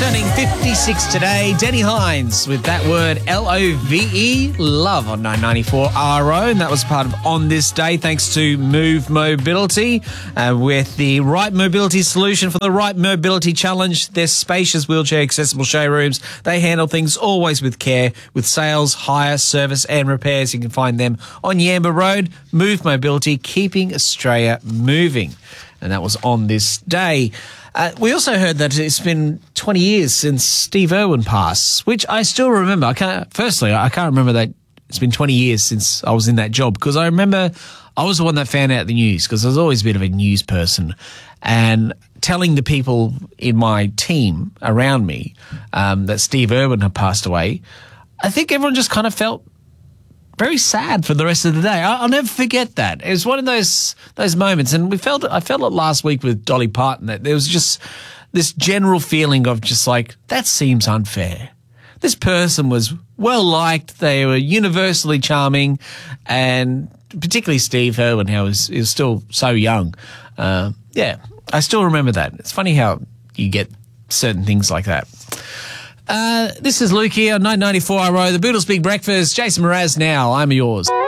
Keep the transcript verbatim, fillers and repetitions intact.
Turning fifty-six today, Denny Hines with that word L O V E, love on nine ninety-four R O. And that was part of On This Day, thanks to Move Mobility, uh, with the Right Mobility solution for the Right Mobility Challenge. Their spacious wheelchair accessible showrooms. They handle things always with care, with sales, hire, service and repairs. You can find them on Yamba Road. Move Mobility, keeping Australia moving. And that was On This Day. Uh, we also heard that it's been twenty years since Steve Irwin passed, which I still remember. I can't, firstly, I can't remember that it's been twenty years since I was in that job, because I remember I was the one that found out the news, because I was always a bit of a news person, and telling the people in my team around me um, that Steve Irwin had passed away. I think everyone just kind of felt very sad for the rest of the day. I'll never forget that. It was one of those those moments, and we felt it, I felt it last week with Dolly Parton, that there was just this general feeling of just like, that seems unfair. This person was well liked, they were universally charming, and particularly Steve Irwin, how he was, he was still so young. Uh, yeah, I still remember that. It's funny how you get certain things like that. Uh, this is Luke here on nine ninety-four R O, the Beatles Big Breakfast. Jason Mraz now, I'm yours.